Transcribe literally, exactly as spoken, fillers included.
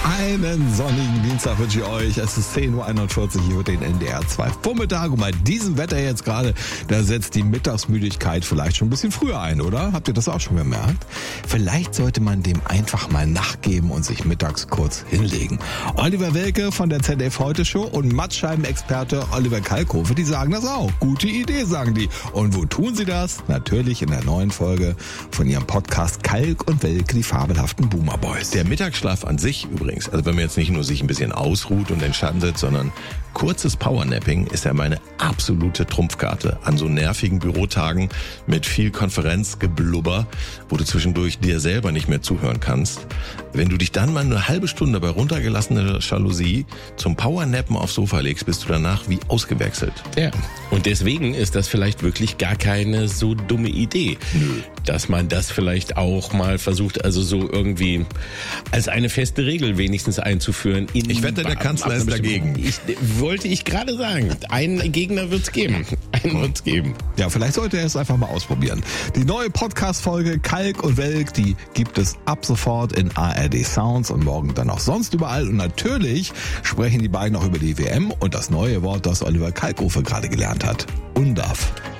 Einen sonnigen Dienstag wünsche ich euch. Es ist zehn Uhr einundvierzig hier mit den N D R zwei Vormittag. Und bei diesem Wetter jetzt gerade, da setzt die Mittagsmüdigkeit vielleicht schon ein bisschen früher ein, oder? Habt ihr das auch schon gemerkt? Vielleicht sollte man dem einfach mal nachgeben und sich mittags kurz hinlegen. Oliver Welke von der Z D F Heute Show und Mattscheibenexperte Oliver Kalkofe, die sagen das auch. Gute Idee, sagen die. Und wo tun sie das? Natürlich in der neuen Folge von ihrem Podcast Kalk und Welke, die fabelhaften Boomer Boys. Der Mittagsschlaf an sich übrigens, also wenn man jetzt nicht nur sich ein bisschen ausruht und in den Schatten sitzt, sondern kurzes Powernapping ist ja meine absolute Trumpfkarte an so nervigen Bürotagen mit viel Konferenzgeblubber, wo du zwischendurch dir selber nicht mehr zuhören kannst. Wenn du dich dann mal eine halbe Stunde bei runtergelassener Jalousie zum Powernappen aufs Sofa legst, bist du danach wie ausgewechselt. Ja, und deswegen ist das vielleicht wirklich gar keine so dumme Idee. Nö. Dass man das vielleicht auch mal versucht, also so irgendwie als eine feste Regel wenigstens einzuführen. In ich wette, der Kanzler ist dagegen. Ich, wollte ich gerade sagen. Einen Gegner wird's geben. Einen wird's geben. Ja, vielleicht sollte er es einfach mal ausprobieren. Die neue Podcast-Folge Kalk und Welk, die gibt es ab sofort in A R D Sounds und morgen dann auch sonst überall. Und natürlich sprechen die beiden auch über die W M und das neue Wort, das Oliver Kalkofe gerade gelernt hat. Undarf.